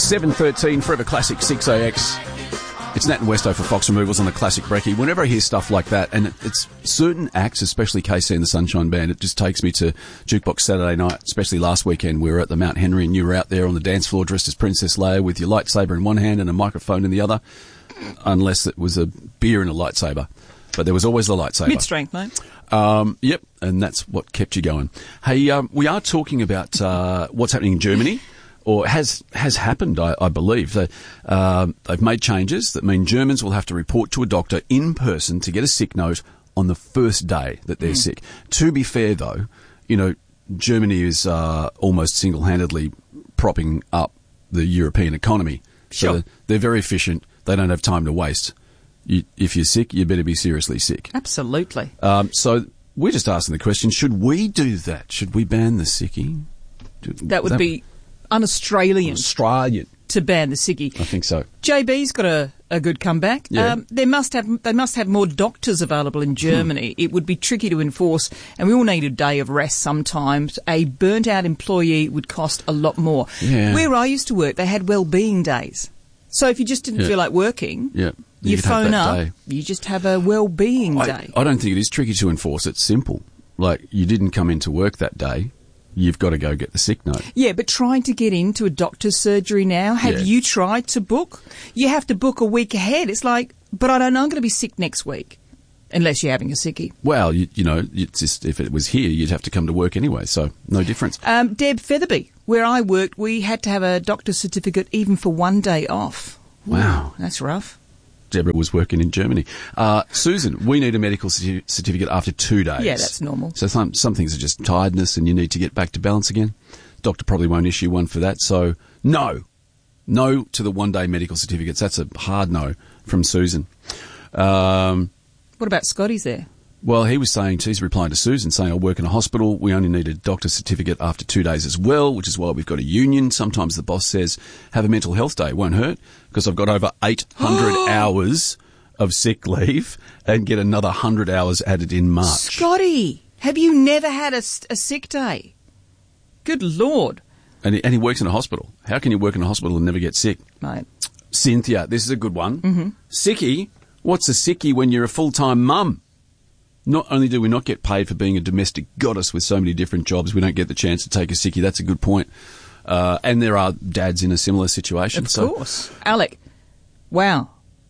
7:13, Forever Classic 6AX. It's Nat and Westo for Fox Removals on the Classic Brekkie. Whenever I hear stuff like that, and it's certain acts, especially KC and the Sunshine Band, it just takes me to Jukebox Saturday night, especially last weekend. We were at the Mount Henry and you were out there on the dance floor dressed as Princess Leia with your lightsaber in one hand and a microphone in the other, unless it was a beer and a lightsaber. But there was always the lightsaber. Mid-strength, mate. Yep, and that's what kept you going. Hey, we are talking about what's happening in Germany. Or has happened, I believe. They've made changes that mean Germans will have to report to a doctor in person to get a sick note on the first day that they're sick. To be fair, though, you know, Germany is almost single-handedly propping up the European economy. Sure. So they're very efficient. They don't have time to waste. If you're sick, you better be seriously sick. Absolutely. So we're just asking the question, should we do that? Should we ban the sickie? That would be un-Australian to ban the sickie. I think so. JB's got a good comeback. Yeah. They must have more doctors available in Germany. It would be tricky to enforce, and we all need a day of rest sometimes. A burnt-out employee would cost a lot more. Yeah. Where I used to work, they had well-being days. So if you just didn't feel like working, you phone up, you just have a well-being day. I don't think it is tricky to enforce. It's simple. Like, you didn't come into work that day. You've got to go get the sick note. Yeah, but trying to get into a doctor's surgery now, have you tried to book? You have to book a week ahead. It's like, but I don't know, I'm going to be sick next week, unless you're having a sickie. Well, you know, it's just, if it was here, you'd have to come to work anyway, so no difference. Deb Featherby, where I worked, we had to have a doctor's certificate even for one day off. Wow. That's rough. Deborah was working in Germany. Susan, we need a medical certificate after 2 days. Yeah, that's normal. So some things are just tiredness and you need to get back to balance again. Doctor probably won't issue one for that. So no to the 1 day medical certificates. That's a hard no from Susan. What about Scotty's there? Well, he was saying, he's replying to Susan saying, I work in a hospital. We only need a doctor's certificate after 2 days as well, which is why we've got a union. Sometimes the boss says, have a mental health day. Won't hurt because I've got over 800 hours of sick leave and get another 100 hours added in March. Scotty, have you never had a sick day? Good Lord. And he works in a hospital. How can you work in a hospital and never get sick? Mate. Cynthia, this is a good one. Mm-hmm. Sickie? What's a sickie when you're a full-time mum? Not only do we not get paid for being a domestic goddess with so many different jobs, we don't get the chance to take a sickie. That's a good point. And there are dads in a similar situation. Of course. Alec, wow.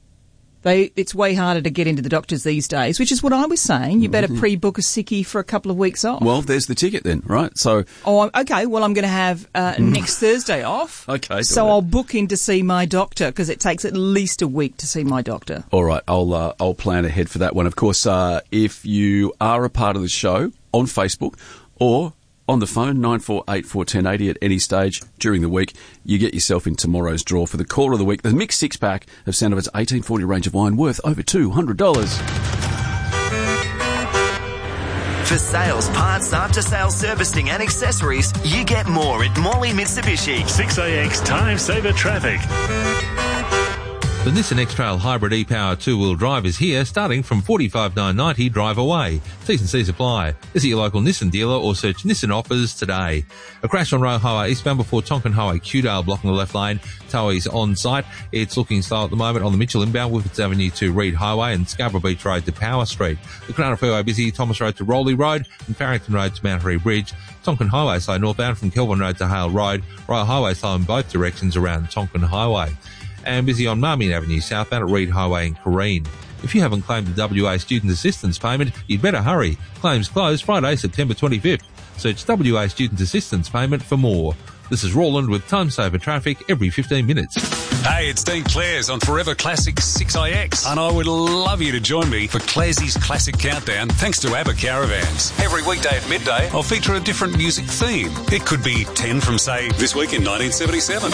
It's way harder to get into the doctors these days, which is what I was saying. You better pre-book a sickie for a couple of weeks off. Well, there's the ticket then, right? So. Oh, okay. Well, I'm going to have next Thursday off. Okay. So I'll book in to see my doctor because it takes at least a week to see my doctor. All right. I'll plan ahead for that one. Of course, if you are a part of the show on Facebook or on the phone, 94841080 at any stage during the week, you get yourself in tomorrow's draw for the caller of the week, the mixed six-pack of Sanovet's 1840 range of wine worth over $200. For sales, parts, after-sales servicing and accessories, you get more at Morley Mitsubishi. 6AX Time Saver Traffic. The Nissan X-Trail Hybrid e-Power two-wheel drive is here, starting from $45,990 drive away. T&C supply. Visit your local Nissan dealer or search Nissan offers today. A crash on Royal Highway eastbound before Tonkin Highway Qdale blocking the left lane. Tow is on site. It's looking slow at the moment on the Mitchell inbound, Whippets Avenue to Reed Highway and Scarborough Beach Road to Power Street. The Cronulla Freeway busy, Thomas Road to Rowley Road and Farrington Road to Mount Harry Bridge. Tonkin Highway slow northbound from Kelvin Road to Hale Road. Royal Highway slow in both directions around Tonkin Highway. And busy on Marmion Avenue southbound at Reed Highway in Careen. If you haven't claimed the WA Student Assistance payment, you'd better hurry. Claims closed Friday, September 25th. Search WA Student Assistance payment for more. This is Roland with Time Saver Traffic every 15 minutes. Hey, it's Dean Clares on Forever Classic 6IX, and I would love you to join me for Clares's Classic Countdown thanks to ABBA Caravans. Every weekday at midday, I'll feature a different music theme. It could be 10 from, say, this week in 1977.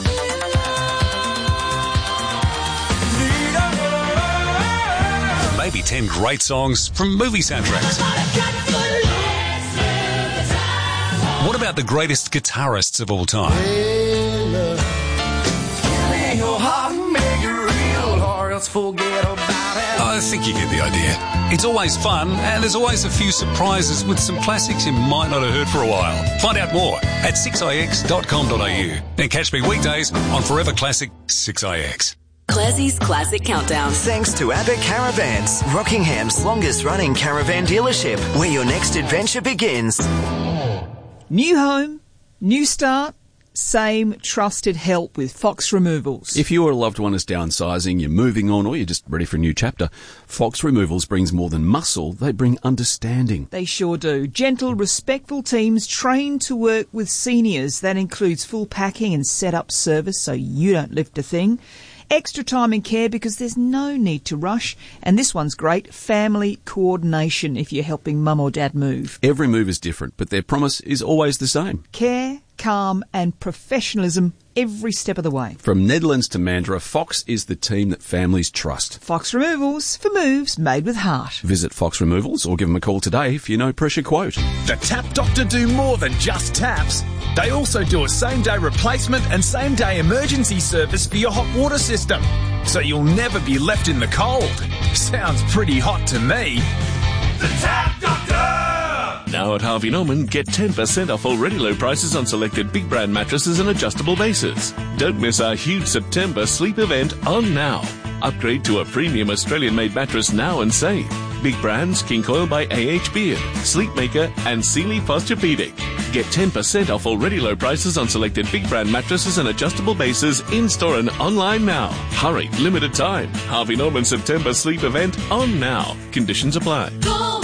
Maybe 10 great songs from movie soundtracks. What about the greatest guitarists of all time? I think you get the idea. It's always fun, and there's always a few surprises with some classics you might not have heard for a while. Find out more at 6ix.com.au and catch me weekdays on Forever Classic 6ix. Classie's Classic Countdown. Thanks to Abbott Caravans, Rockingham's longest running caravan dealership, where your next adventure begins. New home, new start, same trusted help with Fox Removals. If your loved one is downsizing, you're moving on, or you're just ready for a new chapter, Fox Removals brings more than muscle, they bring understanding. They sure do. Gentle, respectful teams trained to work with seniors. That includes full packing and set-up service so you don't lift a thing. Extra time and care because there's no need to rush. And this one's great, family coordination if you're helping mum or dad move. Every move is different, but their promise is always the same. Care, calm and professionalism every step of the way. From Nedlands to Mandurah, Fox is the team that families trust. Fox Removals, for moves made with heart. Visit Fox Removals or give them a call today for your no pressure quote. The Tap Doctor do more than just taps. They also do a same-day replacement and same-day emergency service for your hot water system, so you'll never be left in the cold. Sounds pretty hot to me. The Tap Doctor! Now at Harvey Norman, get 10% off already low prices on selected big brand mattresses and adjustable bases. Don't miss our huge September sleep event on now. Upgrade to a premium Australian-made mattress now and save. Big brands, King Coil by A.H. Beard, Sleepmaker and Sealy Posturepedic. Get 10% off already low prices on selected big brand mattresses and adjustable bases in-store and online now. Hurry, limited time. Harvey Norman September sleep event on now. Conditions apply. Go,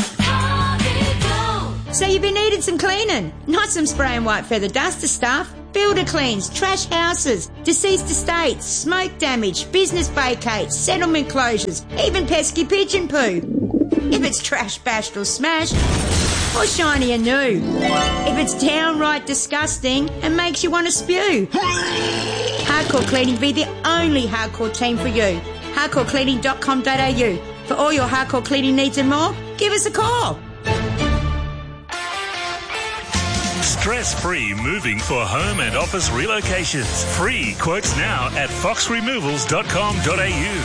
Harvey, go. So you've been needing some cleaning, not some spray and white feather duster stuff. Builder cleans, trash houses, deceased estates, smoke damage, business vacates, settlement closures, even pesky pigeon poo. If it's trash, bashed or smashed, or shiny and new. If it's downright disgusting and makes you want to spew. Hardcore Cleaning be the only hardcore team for you. hardcorecleaning.com.au. For all your hardcore cleaning needs and more, give us a call. Stress-free moving for home and office relocations. Free quotes now at foxremovals.com.au.